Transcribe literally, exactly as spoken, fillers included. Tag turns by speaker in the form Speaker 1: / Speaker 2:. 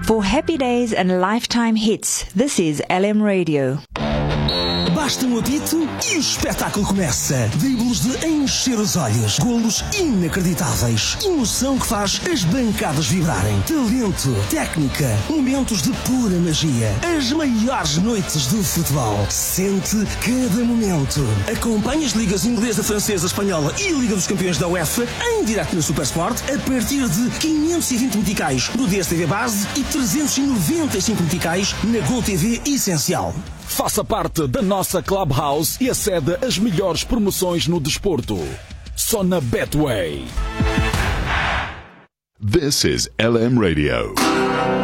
Speaker 1: For happy days and lifetime hits, this is L M Radio.
Speaker 2: Basta um apito e o espetáculo começa. Dribles de encher os olhos, golos inacreditáveis, emoção que faz as bancadas vibrarem, talento, técnica, momentos de pura magia, as maiores noites do futebol. Sente cada momento. Acompanhe as ligas inglesa, francesa, espanhola e Liga dos Campeões da UEFA em direto no Supersport a partir de quinhentos e vinte meticais no D S T V Base e trezentos e noventa e cinco meticais na Gol T V Essencial.
Speaker 3: Faça parte da nossa Clubhouse e acede às melhores promoções no desporto. Só na Betway.
Speaker 4: This is L M Radio.